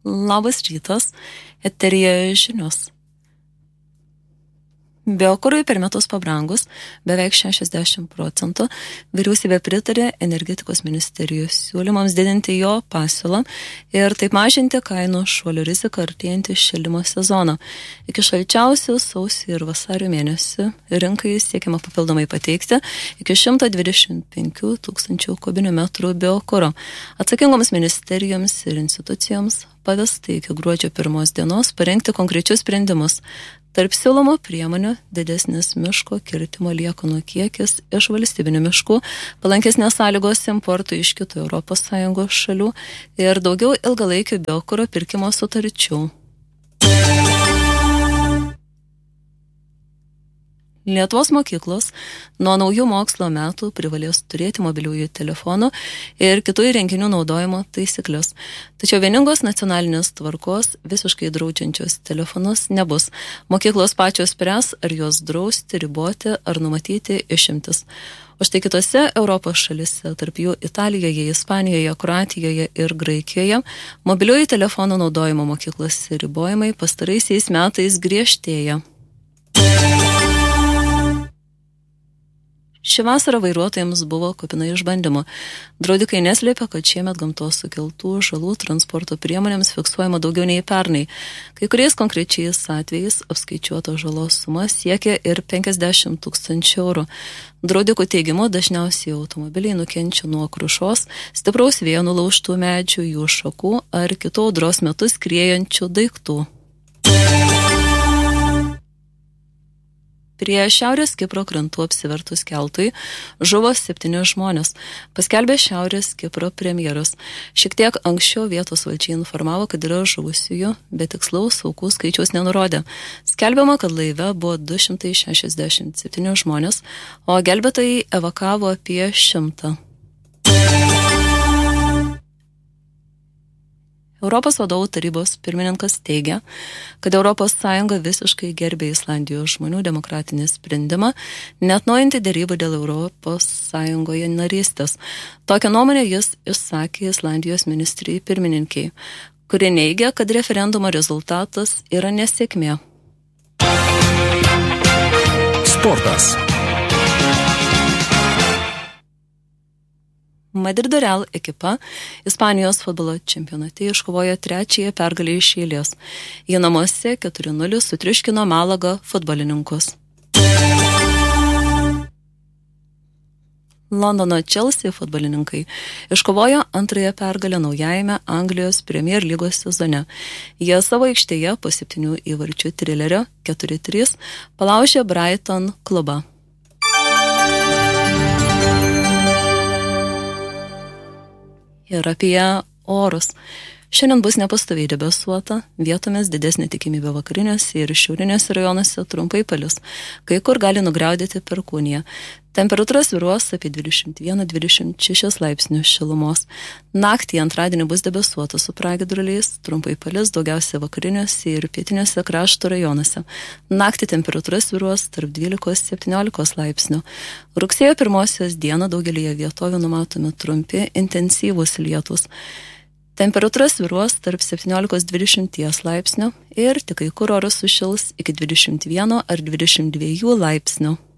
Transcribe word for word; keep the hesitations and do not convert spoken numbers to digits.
Labas rytas, eteryje žinios. Biokurui per metus pabrangus beveik šešiasdešimt procentų, vyriausybė pritarė energetikos ministerijos siūlymams didinti jo pasiūlą ir taip mažinti kainų šuolių riziką artėjantį šildymo sezoną. Iki šalčiausių sausio ir vasario mėnesių rinkai siekiama papildomai pateikti iki šimto dvidešimt penkių tūkstančių kubinių metrų biokuro. Atsakingoms ministerijoms ir institucijoms pavesta iki gruodžio pirmos dienos parengti konkrečius sprendimus. Tarp siūlomų priemonių didesnis miško kirtimo liekanų kiekis iš valstybinių miškų, palankesnės sąlygos importui iš kitų Europos Sąjungos šalių ir daugiau ilgalaikių biokuro pirkimo sutarčių. Lietuvos mokyklos nuo naujų mokslo metų privalės turėti mobiliųjų telefonų ir kitų įrenginių naudojimo taisyklės. Tačiau vieningos nacionalinės tvarkos visiškai draudžiančios telefonus nebus. Mokyklos pačios spręs, ar juos drausti, riboti ar numatyti išimtis. O štai kitose Europos šalise, tarp jų Italijoje, Ispanijoje, Kroatijoje ir Graikijoje, mobiliųjų telefonų naudojimo mokyklose ribojimai pastaraisiais metais griežtėja. Ši vasara vairuotojams buvo kupina išbandymų. Draudikai neslėpia, kad šiemet gamtos sukeltų žalų transporto priemonėms fiksuojama daugiau nei pernai. Kai kuriais konkrečiais atvejais apskaičiuoto žalos suma siekia ir penkiasdešimt tūkstančių eurų. Draudikų teigimu dažniausiai automobiliai nukenčia nuo krušos, stipraus vėjo nulaužtų medžių, jų šakų ar kitų audros metu skriejančių daiktų. Prie Šiaurės Kipro krantų apsivertus keltui žuvo septyni žmonės, paskelbė Šiaurės Kipro premjeras. Šiek tiek anksčiau vietos valdžiai informavo, kad yra žuvusiųjų, bet tikslaus aukų skaičiaus nenurodė. Skelbiama, kad laive buvo du šimtai šešiasdešimt septyni žmonės, o gelbėtojai evakavo apie šimtą. Europos vadovų tarybos pirmininkas teigia, kad Europos Sąjunga visiškai gerbė Islandijos žmonių demokratinį sprendimą neatnaujinti dėrybų dėl Europos Sąjungoje narystės. Tokią nuomonę jis išsakė Islandijos ministrijai pirmininkiai, kuri neigia, kad referendumo rezultatas yra nesėkmė. Sportas. Madrido Real ekipa Ispanijos futbolo čempionate iškovojo trečiąją pergalę iš eilės. Jie namuose keturi nulis sutriuškino Malaga futbolininkus. Londono Chelsea futbolininkai iškovojo antrąją pergalę naujajame Anglijos Premier lygos sezone. Jie savo aikštėje po septynių įvarčių trilerio keturi trys palaužė Brighton klubą. Ir apie orus. Šiandien bus nepastoviai debesuota, vietomis didesnė tikimybė vakariniuose ir šiauriniuose rajonuose trumpai palis, kai kur gali nugriaudėti perkūnija. Temperatūra svyruos apie dvidešimt vieną dvidešimt šešis laipsnius šilumos. Naktį antradienį bus debesuota su pragiedruliais, trumpai palis daugiausia vakariniuose ir pietiniuose krašto rajonuose. Naktį temperatūra svyruos tarp dvylikos septyniolikos laipsnių. Rugsėjo pirmosios dieną daugelyje vietovių numatomi trumpi, intensyvūs lietūs. Temperatūra svyruos tarp septyniolikos dvidešimt laipsnių ir tik kai kur oras sušils iki dvidešimt vieno ar dvidešimt dviejų laipsnių.